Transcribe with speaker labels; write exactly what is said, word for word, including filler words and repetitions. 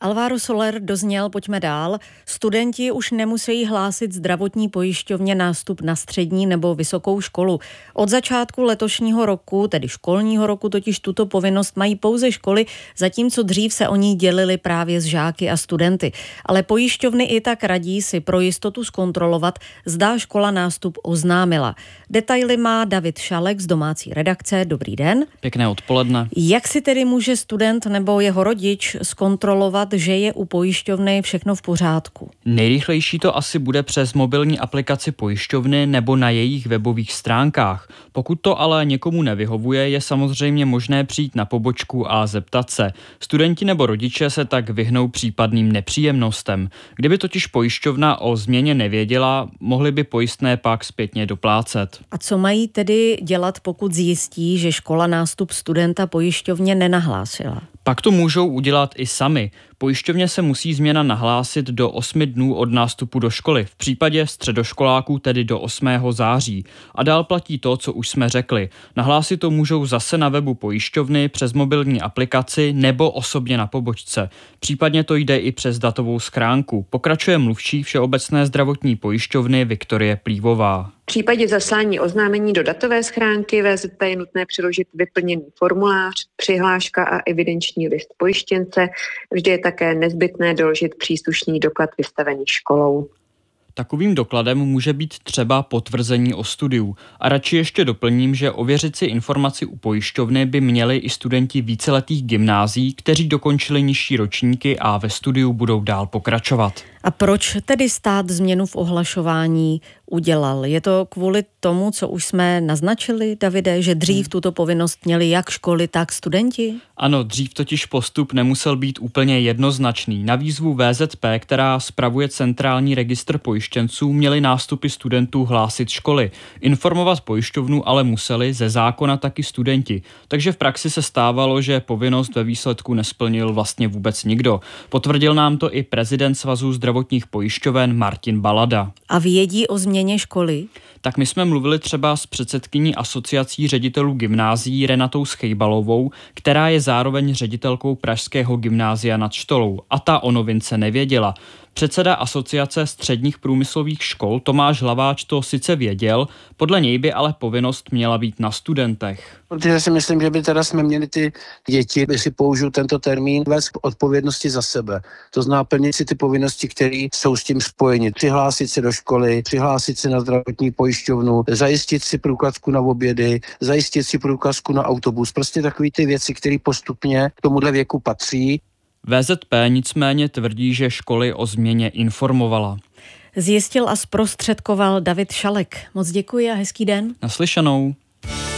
Speaker 1: Alvaro Soler dozněl, pojďme dál. Studenti už nemusí hlásit zdravotní pojišťovně nástup na střední nebo vysokou školu. Od začátku letošního roku, tedy školního roku, totiž tuto povinnost mají pouze školy, zatímco dřív se o ní dělili právě s žáky a studenty. Ale pojišťovny i tak radí si pro jistotu zkontrolovat, zda škola nástup oznámila. Detaily má David Šalek z domácí redakce. Dobrý den.
Speaker 2: Pěkné odpoledne.
Speaker 1: Jak si tedy může student nebo jeho rodič zkontrolovat, že je u pojišťovny všechno v pořádku?
Speaker 2: Nejrychlejší to asi bude přes mobilní aplikaci pojišťovny nebo na jejich webových stránkách. Pokud to ale někomu nevyhovuje, je samozřejmě možné přijít na pobočku a zeptat se. Studenti nebo rodiče se tak vyhnou případným nepříjemnostem. Kdyby totiž pojišťovna o změně nevěděla, mohli by pojistné pak zpětně doplácet.
Speaker 1: A co mají tedy dělat, pokud zjistí, že škola nástup studenta pojišťovně nenahlásila?
Speaker 2: Pak to můžou udělat i sami. Pojišťovně se musí změna nahlásit do osmi dnů od nástupu do školy, v případě středoškoláků tedy do osmého září. A dál platí to, co už jsme řekli. Nahlásit to můžou zase na webu pojišťovny, přes mobilní aplikaci nebo osobně na pobočce. Případně to jde i přes datovou schránku. Pokračuje mluvčí Všeobecné zdravotní pojišťovny Viktorie Plívová.
Speaker 3: V případě zaslání oznámení do datové schránky V Z P je nutné přiložit vyplněný formulář, přihláška a evidenční list pojištěnce. Vždy je také nezbytné doložit příslušný doklad vystavený školou.
Speaker 2: Takovým dokladem může být třeba potvrzení o studiu. A radši ještě doplním, že ověřit si informaci u pojišťovny by měli i studenti víceletých gymnázií, kteří dokončili nižší ročníky a ve studiu budou dál pokračovat.
Speaker 1: A proč tedy stát změnu v ohlašování udělal? Je to kvůli tomu, co už jsme naznačili, Davide, že dřív tuto povinnost měli jak školy, tak studenti?
Speaker 2: Ano, dřív totiž postup nemusel být úplně jednoznačný. Na výzvu V Z P, která spravuje centrální registr pojištěnců, měli nástupy studentů hlásit školy. Informovat pojišťovnu ale museli ze zákona taky studenti. Takže v praxi se stávalo, že povinnost ve výsledku nesplnil vlastně vůbec nikdo. Potvrdil nám to i prezident Svazu zdravotních pojišťoven Martin Balada.
Speaker 1: A vědí o změně školy?
Speaker 2: Tak my jsme mluvili třeba s předsedkyní asociací ředitelů gymnázií Renatou Schejbalovou, která je zároveň ředitelkou Pražského gymnázia nad Štolou, a ta o novince nevěděla. Předseda asociace středních průmyslových škol Tomáš Hlaváč to sice věděl, podle něj by ale povinnost měla být na studentech.
Speaker 4: Protože si myslím, že by teda jsme měli ty děti, by si použil tento termín, vést k odpovědnosti za sebe. To znamená plnit si ty povinnosti, které jsou s tím spojeny. Přihlásit se do školy, přihlásit se na zdravotní pojišťovnu, zajistit si průkazku na obědy, zajistit si průkazku na autobus. Prostě takové ty věci, které postupně k tomuhle věku patří.
Speaker 2: V Z P nicméně tvrdí, že školy o změně informovala.
Speaker 1: Zjistil a zprostředkoval David Šalek. Moc děkuji a hezký den.
Speaker 2: Naslyšenou.